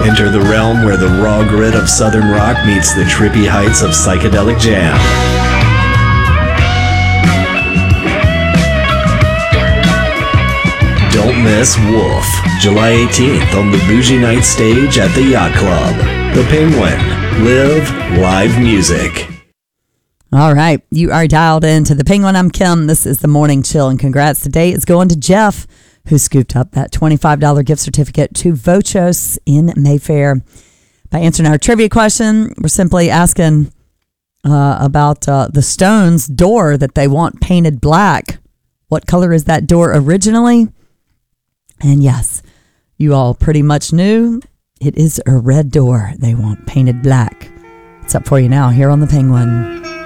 Enter the realm where the raw grit of southern rock meets the trippy heights of psychedelic jam. Don't miss Wolf, July 18th on the Bougie Night stage at the Yacht Club. The Penguin. Live live music. All right, you are dialed into the Penguin. I'm Kim. This is the Morning Chill, and congrats today is going to Jeff, who scooped up that $25 gift certificate to Vochos in Mayfair. By answering our trivia question, we're simply asking about the Stones' door that they want painted black. What color is that door originally? And yes, you all pretty much knew it is a red door they want painted black. It's up for you now here on the Penguin.